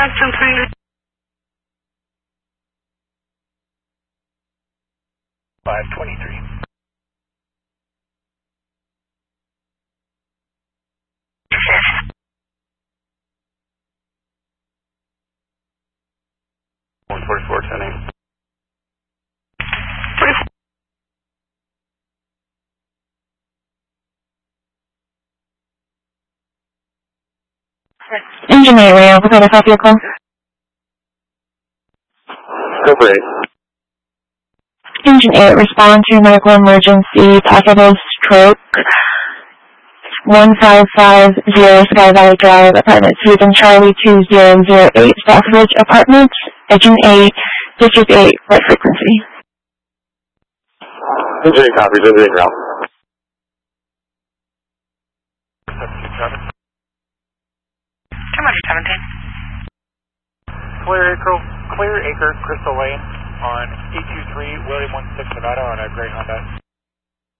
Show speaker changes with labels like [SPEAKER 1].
[SPEAKER 1] Brampton 3. 523. One 44 10.
[SPEAKER 2] Engine 8, Rio, what kind of help vehicle?
[SPEAKER 1] Go for 8.
[SPEAKER 2] Engine 8, respond to medical emergency, possible stroke, 1550 Sky Valley Drive, Apartment Suite, Charlie 2008, Southridge Apartments, Engine 8, District 8, what frequency?
[SPEAKER 1] Engine 8 copies, Engine 8 route.
[SPEAKER 3] Commander 17.
[SPEAKER 4] Clear Acre, Crystal Lane on 823 William 16 Nevada on a gray Honda.